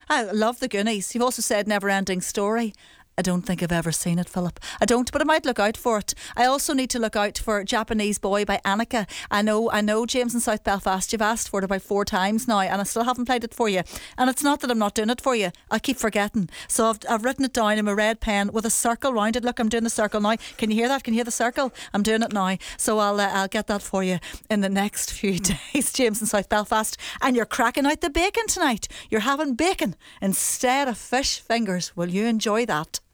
I love the Goonies. You've also said Never Ending Story. I don't think I've ever seen it, Philip. I don't, but I might look out for it. I also need to look out for Japanese Boy by Annika. I know, James in South Belfast, you've asked for it about 4 times now, and I still haven't played it for you. And it's not that I'm not doing it for you. I keep forgetting. So I've written it down in my red pen with a circle round it. Look, I'm doing the circle now. Can you hear that? Can you hear the circle? I'm doing it now. So I'll get that for you in the next few days, James in South Belfast. And you're cracking out the bacon tonight. You're having bacon instead of fish fingers. Will you enjoy that?